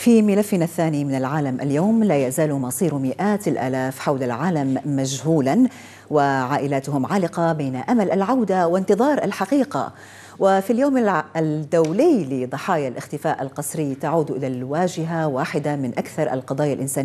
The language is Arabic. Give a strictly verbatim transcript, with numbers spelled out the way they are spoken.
في ملفنا الثاني من العالم اليوم، لا يزال مصير مئات الآلاف حول العالم مجهولا، وعائلاتهم عالقة بين أمل العودة وانتظار الحقيقة. وفي اليوم الدولي لضحايا الاختفاء القسري تعود إلى الواجهة واحدة من أكثر القضايا الإنسانية